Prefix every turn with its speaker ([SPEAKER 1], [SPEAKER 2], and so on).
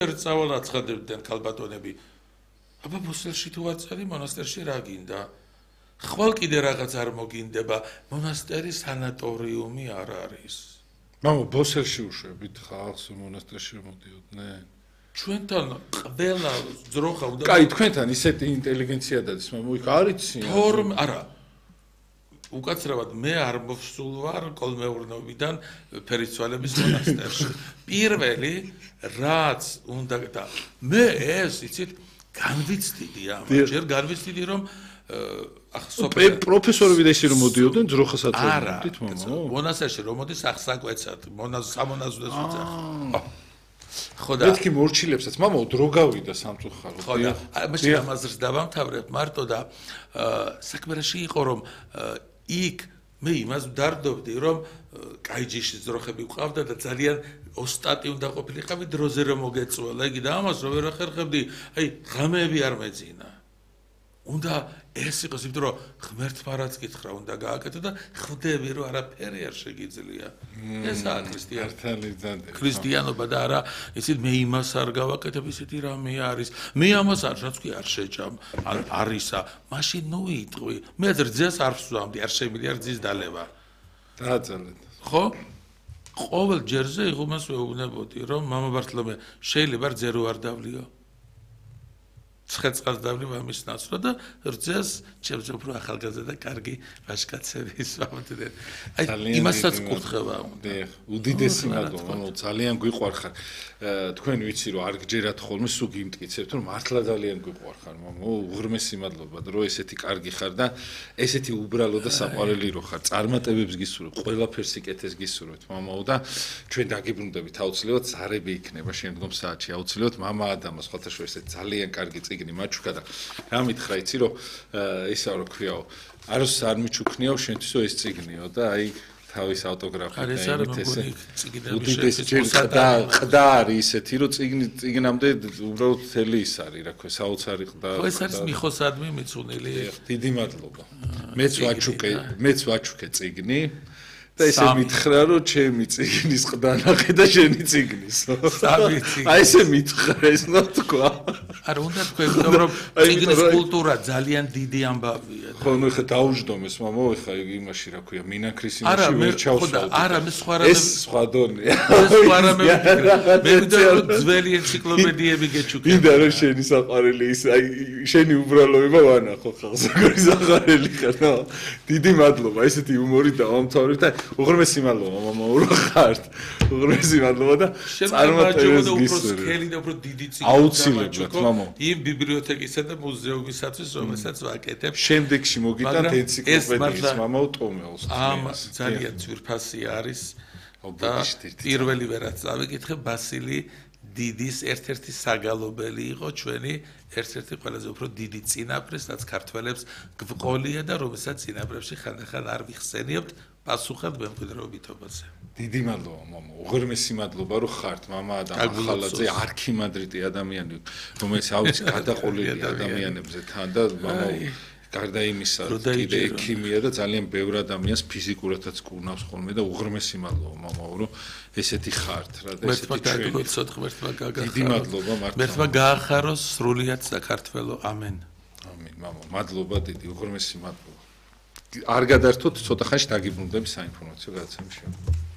[SPEAKER 1] წავალ აცხადებდნენ ქალბატონები. აბა ბოსელში თუ აწერი მონასტერში რა გინდა? ხვალ კიდე რაღაც არ მოგინდება, მონასტერი სანატორიუმი არ არის.
[SPEAKER 2] მამო ბოსელში უშვებით ხალხს მონასტერში მოდიოდნენ.
[SPEAKER 1] ჩვენთან ყველა ძროხა უნდა
[SPEAKER 2] კაი, თქვენთან ისეთი ინტელიგენცია დადის, მამო, იქ არ იციან.
[SPEAKER 1] არა. უკაცრავად მე არ მოვსულ ვარ კოლმეურნოვიდან ფერიცვალების მონასტერში. პირველი რაც უნდა და მე ეს იცით განვიცდიდი ჯერ განვიცდიდი რომ
[SPEAKER 2] პროფესორები და ისე რომ მოდიოდნენ ძროხასაც მოდით მამო
[SPEAKER 1] მონასტერში რომ მოდის ახსაკვეცად სამონაზვდეს უძახ ხო და
[SPEAKER 2] მეთქი მორჩილებსაც მამო დრო გავიდა სამწუხარო
[SPEAKER 1] ხო და მაშინ ამაზრს დავამთავრებ მარტო და საქმე რაში იყო რომ იქ მე იმას ვდარდობდი რომ კაი ჯიშის ძროხები ვყავდა და ძალიან ოსტატი უნდა ყოფილიყავი დროზე რომ მოგეწულა იგი და ამას რომ ვერ ახერხებდი აი ღამეები არ მეძინა უნდა ეს იყოს იმიტომ რომ ღმერთმა რაც კითხრა უნდა გააკეთო და ხვდები რომ არაფერი არ შეგიძლია ესაა ქრისტიანობა და არა ისიც მე იმას არ გავაკეთებ ისეთი რამე არის მე ამას არც კი არ შეჭამ არისა მაშინ ნუ იტყვი მე რძეს არ ვსვამდი არ შემიძლია რძის დალევა
[SPEAKER 2] დააძალეთ
[SPEAKER 1] ხო ყოველ ჯერზე იღუმას ვეუბნებოდი რომ მამა ბართლომე შეიძლება რძე რო არ დავლიო ცხეწას დავლიო ამის ნაცვლად და რძეს ჩემს უფრო ახალგაზრდა კარგი ვაჟკაცები ისვამდნენ აი იმასაც კურთხევა უნდა
[SPEAKER 2] უდიდესი მადლობა ძალიან გვიყვარხარ თქვენ ვიცი რომ არ გჯერათ ხოლმე სულ გიმტკიცებთ რომ მართლა ძალიან გვიყვარხარ მამო უღრმესი მადლობა რომ ესეთი კარგი ხარ და ესეთი უბრალო და საყვარელი რო ხარ წარმატებებს გისურვებ ყველაფერს იკეთეს გისურვებთ მამაო და ჩვენ დაგიბრუნდებით აუცილებლად ზარები იქნება შემდგომ საათში აუცილებლად მამა ადამას ხოთაშო ესეთ ძალიან კარგი წიგნი მაჩუქა და რა მითხრა იცი რომ ისა რო ქვიაო არს არ მიჩუქნიაო შენთვისო ეს წიგნიო და აი თავის ავტოგრაფი და იმით ესე უდიდესი ყდა არის ისეთი რომ წიგნამდე უბრალოდ თელი ის არის რა ქვია საოცარი ყდა
[SPEAKER 1] ხო ეს არის მიხოსადმი მიცუნილი
[SPEAKER 2] დიდი მადლობა მეც ვაჩუქე წიგნი და ესე მითხრა რომ ჩემი წიგნის ყდა ნახე და შენი წიგნისო აი ესე მითხრა ეს ნო თქვა
[SPEAKER 1] არ უნდა თქვა იმიტომ რომ წიგნის კულტურა ძალიან დიდი ამბავია
[SPEAKER 2] ხო ნუ ხა დაუჯდომეს მამო ხა იმაში რა ქვია მინაქრისიმაში ვერ ჩავსვავდი
[SPEAKER 1] არა მე სხვა რამე
[SPEAKER 2] ეს სხვა დონეა
[SPEAKER 1] ეს სხვა რამე მე ვიდრე რომ ძველი ენციკლოპედიები გეჩუქე
[SPEAKER 2] მინდა რომ შენი საყვარელი ის აი შენი უბრალოება ვანახო ხალხს როგორი საყვარელი ხარ ნო დიდი მადლობა ესეთი იუმორი დავამთავრებ და უღრმესი მადლობა მამა რო ხართ უღრმესი მადლობა და
[SPEAKER 1] წარმატებებს გისურვებ სქელი და უფრო დიდი წიგნი
[SPEAKER 2] აუცილებლად მამო
[SPEAKER 1] იმ ბიბლიოთეკისა და მუზეუმისათვის რომელსაც ვაკეთებ
[SPEAKER 2] შემდეგში მოგიტანთ ენციკლოპედიის მამაო ტომეოს
[SPEAKER 1] ამ ძალიან ძვირფასი არის და პირველი ვერაც წავიკითხე ბასილი დიდის ერთ-ერთი საგალობელი იყო ჩვენი ერთ-ერთი ყველაზე უფრო დიდი წინაპრის რაც ქართველებს გვყოლია და რომელსაც წინაპრებში ხანდახან არ ვიხსენიებთ პასუხად მემკვიდრეობითობაზე
[SPEAKER 2] დიდი მადლობა მამო უღრმესი მადლობა რომ ხართ მამა ადამა ხალაძე არქიმანდრიტი ადამიანი რომელიც აუცი გადაყოლილი ადამიანებზე თან და მამა გარდა იმისა კიდე ექიმია და ძალიან ბევრ ადამიანს ფიზიკურადაც კურნავს ხოლმე და უღრმესი მადლობა მამაო რომ ესეთი ხართ რა და ესეთი ჩვენ დიდი მადლობა
[SPEAKER 1] მართლა გაახაროს სრულიად საქართველო ამენ
[SPEAKER 2] ამენ მამო მადლობა დიდი უღრმესი მადლობა არ გადართოთ ცოტა ხანში დაგიბრუნდები საინფორმაციო გადაცემის შემდეგ